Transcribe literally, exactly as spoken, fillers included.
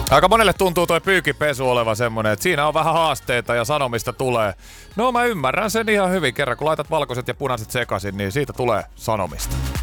Aika monelle tuntuu toi pyykipesu olevan semmonen, että siinä on vähän haasteita ja sanomista tulee. No mä ymmärrän sen ihan hyvin. Kerran kun laitat valkoiset ja punaiset sekaisin, niin siitä tulee sanomista.